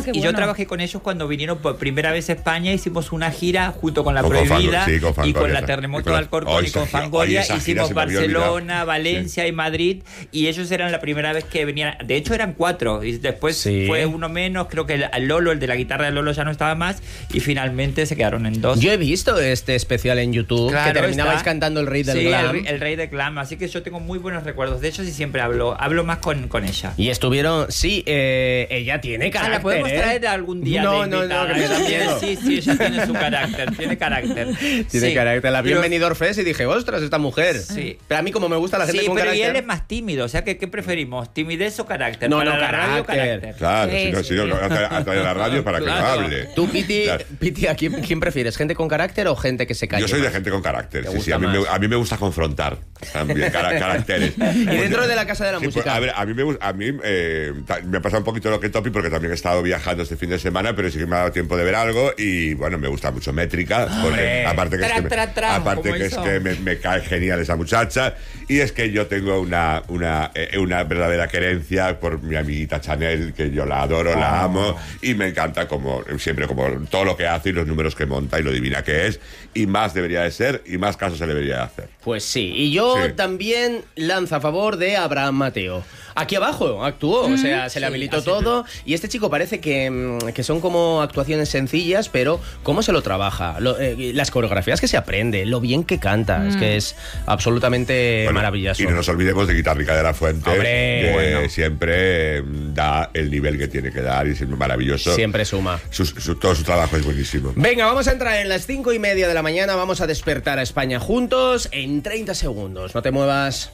qué y bueno. yo trabajé con ellos cuando vinieron por primera vez a España. Hicimos una gira junto con La Con Prohibida Fangoria, y con la esa. Terremoto Y de Alcorcón y con esa gira, Fangoria. esa gira Hicimos se me había olvidado. Barcelona, Valencia y Madrid, y ellos eran la primera vez que venían. De hecho eran 4 y después fue uno menos. Creo que el Lolo, el de la guitarra de Lolo, ya no estaba más y finalmente se quedaron en 2. Yo he visto este especial en YouTube, Claro, que terminabais está. cantando El Rey del Sí, Glam. el Rey del Glam. Así que yo tengo muy buenos recuerdos de ellos y siempre hablo más con ella. Y estuvieron, ella tiene carácter. La podemos traer algún día. No, de no, invitada. que me da miedo. Sí, ella tiene su carácter, tiene carácter. Tiene Sí. carácter. La vi en Pero- Benidorm Fest y dije, ostras, esta mujer. Sí. Pero a mí, como me gusta la gente Sí, con pero carácter. y él es más tímido, o sea, ¿qué preferimos? ¿Timidez o carácter? No, Para no, la radio, carácter. Claro, Sí, si no, hasta en la radio para que no Claro. hable. Tú, Piti, Claro. ¿a quién prefieres? ¿Gente con carácter o gente que se calle? Yo soy de más? gente con carácter. ¿Te Sí, gusta a mí, más? a mí me gusta confrontar también caracteres. Y dentro de la Casa de la Sí, Música. pues, a ver, a mí me ha pasado un poquito lo que Topi, porque también he estado viajando este fin de semana, pero sí que me ha dado tiempo de ver algo y bueno, me gusta mucho Métrica, porque aparte que es que me cae genial esa muchacha, y es que yo tengo una verdadera querencia por mi amiguita Chanel, que yo la adoro, la amo, y me encanta como siempre, como todo lo que hace y los números que monta y lo divina que es, y más debería de ser, y más caso se debería de hacer. Pues sí, y yo Sí. también lanzo a favor de Abraham Mateo. Aquí abajo actuó, o sea, se le habilitó todo. Y este chico parece que son como actuaciones sencillas, pero cómo se lo trabaja, las coreografías que se aprende, lo bien que canta, es que es absolutamente Bueno, maravilloso. Y no nos olvidemos de Guitarrica de la Fuente, Hombre, que bueno. siempre da el nivel que tiene que dar y es maravilloso. Siempre suma. Todo su trabajo es buenísimo. Venga, vamos a entrar en las 5:30 de la mañana, vamos a despertar a España juntos en 30 segundos. No te muevas.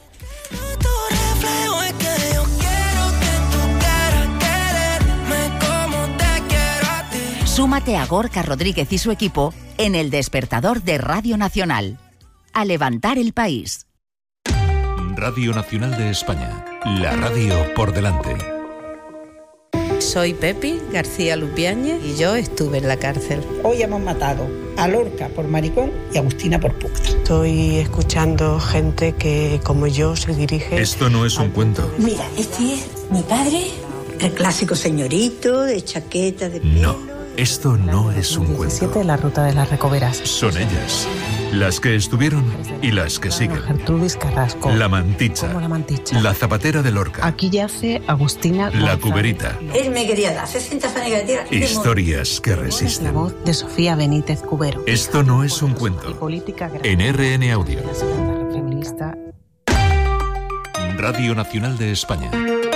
Súmate a Gorka Rodríguez y su equipo en El Despertador de Radio Nacional. A levantar el país. Radio Nacional de España. La radio por delante. Soy Pepi García Lupiáñez y yo estuve en la cárcel. Hoy hemos matado a Lorca por maricón y a Agustina por puta. Estoy escuchando gente que, como yo, se dirige... Esto no es un cuento. Mira, este es mi padre, el clásico señorito de chaqueta de pelo. No, esto no es un cuento. La ruta de las Recoveras. Son ellas, las que estuvieron y las que siguen. Gertrudis Carrasco. La Manticha, Como la Manticha. la Zapatera de Lorca, Aquí yace Agustina la González. Cuberita. Él me quería dar 60 fanes que tira. Historias que Es la resisten. voz de Sofía Benítez Cubero. Esto no es un Y cuento. política En RN Audio. La segunda feminista. Radio Nacional de España.